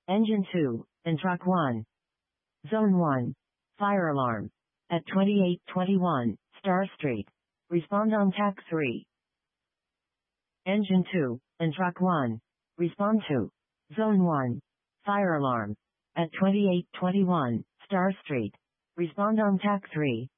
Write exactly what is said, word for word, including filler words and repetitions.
Engine two, and Truck one. Zone one. Fire alarm. At twenty-eight twenty-one, Star Street. Respond on T A C three. Engine two, and Truck one. Respond to. Zone one. Fire alarm. At twenty-eight twenty-one, Star Street. Respond on T A C three.